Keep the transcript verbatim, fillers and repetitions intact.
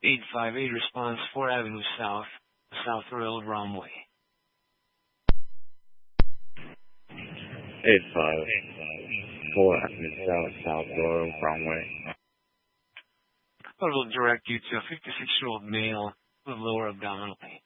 eight five eight response, four Avenue South, South Road, Romway. eight five four Avenue South, South Road, Romway. I will direct you to a fifty-six-year-old male with lower abdominal pain.